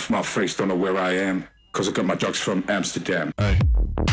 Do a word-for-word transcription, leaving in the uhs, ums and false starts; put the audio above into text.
My face don't know where I am, cause I got my drugs from Amsterdam. Hey.